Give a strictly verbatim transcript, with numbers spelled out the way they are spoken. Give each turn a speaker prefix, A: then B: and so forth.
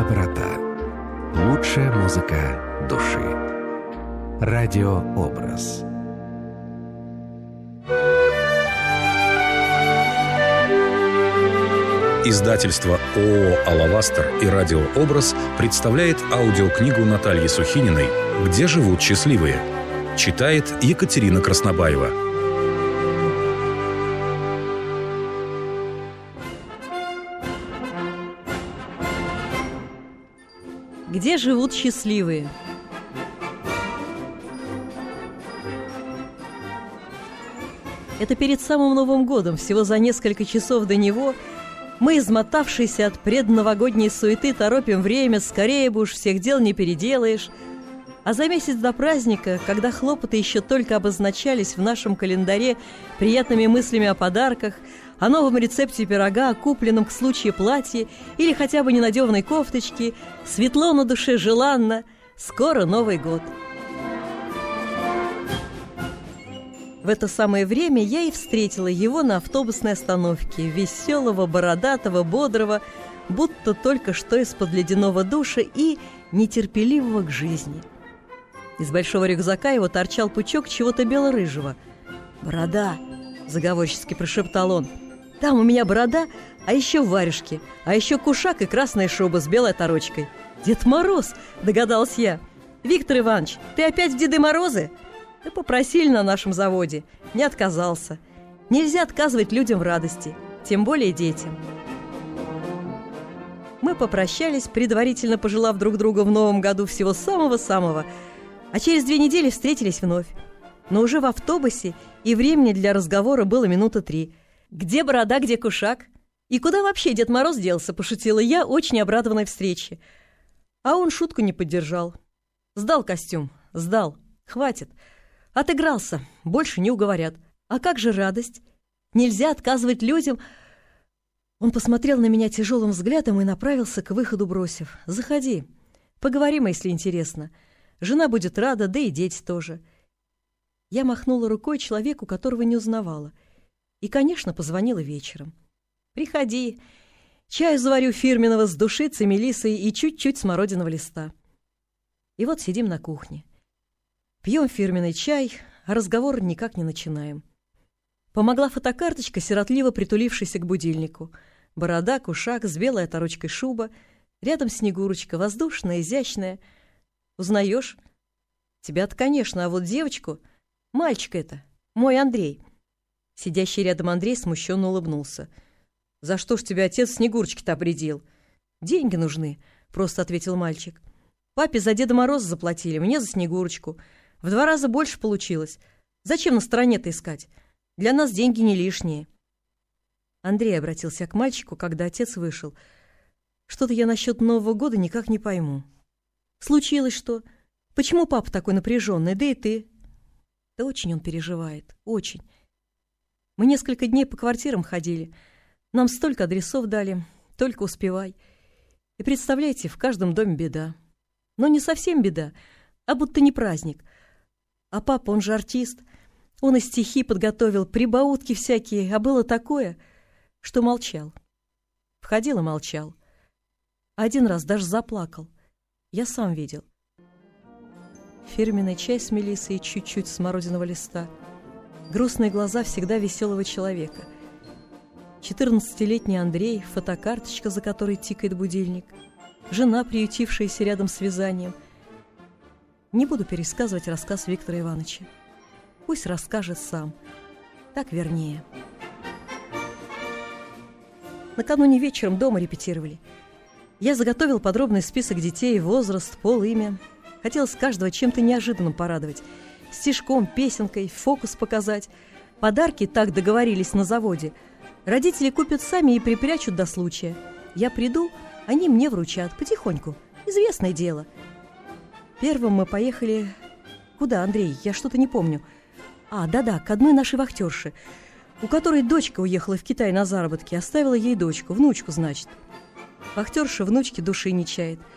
A: Доброта. Лучшая музыка души. Радиообраз.
B: Издательство ООО «Алавастер» и «Радиообраз» представляет аудиокнигу Натальи Сухининой «Где живут счастливые». Читает Екатерина Краснобаева.
C: Где живут счастливые? Это перед самым Новым годом, всего за несколько часов до него, мы, измотавшиеся от предновогодней суеты, торопим время, скорее бы уж всех дел не переделаешь. А за месяц до праздника, когда хлопоты еще только обозначались в нашем календаре приятными мыслями о подарках, о новом рецепте пирога, о купленном к случаю платье или хотя бы ненадевной кофточке, светло на душе, желанно, скоро Новый год. В это самое время я и встретила его на автобусной остановке, веселого, бородатого, бодрого, будто только что из-под ледяного душа и нетерпеливого к жизни. Из большого рюкзака его торчал пучок чего-то бело-рыжего. «Борода!» – заговорчески прошептал он. «Там у меня борода, а еще варежки, а еще кушак и красная шуба с белой оторочкой». «Дед Мороз!» – догадалась я. «Виктор Иванович, ты опять в Деды Морозы?» «Да попросили на нашем заводе. Не отказался. Нельзя отказывать людям в радости, тем более детям». Мы попрощались, предварительно пожелав друг другу в новом году всего самого-самого, а через две недели встретились вновь. Но уже в автобусе, и времени для разговора было минуты три. «Где борода, где кушак? И куда вообще Дед Мороз делся?» – пошутила я, очень обрадованной встрече. А он шутку не поддержал. Сдал костюм, сдал, хватит. Отыгрался, больше не уговорят. А как же радость? Нельзя отказывать людям. Он посмотрел на меня тяжелым взглядом и направился к выходу, бросив: «Заходи, поговорим, если интересно. Жена будет рада, да и дети тоже». Я махнула рукой человеку, которого не узнавала. И, конечно, позвонила вечером. «Приходи. Чаю заварю фирменного с душицей, мелиссой и чуть-чуть смородиного листа». И вот сидим на кухне. Пьем фирменный чай, а разговор никак не начинаем. Помогла фотокарточка, сиротливо притулившаяся к будильнику. Борода, кушак, с белой оторочкой шуба. Рядом Снегурочка, воздушная, изящная. «Узнаешь?» «Тебя-то, конечно, а вот девочку...» «Мальчик это, мой Андрей». Сидящий рядом Андрей смущенно улыбнулся. «За что ж тебя отец Снегурочки-то обредил?» «Деньги нужны», — просто ответил мальчик. «Папе за Деда Мороза заплатили, мне за Снегурочку. В два раза больше получилось. Зачем на стороне-то искать? Для нас деньги не лишние». Андрей обратился к мальчику, когда отец вышел. «Что-то я насчет Нового года никак не пойму». «Случилось что? Почему папа такой напряженный? Да и ты?» «Да очень он переживает, очень. Мы несколько дней по квартирам ходили. Нам столько адресов дали, только успевай. И представляете, в каждом доме беда. Но не совсем беда, а будто не праздник. А папа, он же артист. Он и стихи подготовил, прибаутки всякие, а было такое, что молчал. Входил и молчал. Один раз даже заплакал. Я сам видел. Фирменный чай с мелиссой и чуть-чуть смородиного листа. Грустные глаза всегда веселого человека. Четырнадцатилетний Андрей, фотокарточка, за которой тикает будильник. Жена, приютившаяся рядом с вязанием. Не буду пересказывать рассказ Виктора Ивановича. Пусть расскажет сам. Так вернее. Накануне вечером дома репетировали. Я заготовил подробный список детей, возраст, пол, имя. Хотелось каждого чем-то неожиданным порадовать. Стишком, песенкой, фокус показать. Подарки, так договорились на заводе, родители купят сами и припрячут до случая. Я приду, они мне вручат, потихоньку. Известное дело. Первым мы поехали... Куда, Андрей? Я что-то не помню. А, да-да, к одной нашей вахтерше, у которой дочка уехала в Китай на заработки, оставила ей дочку, внучку, значит. Вахтерша внучки души не чает.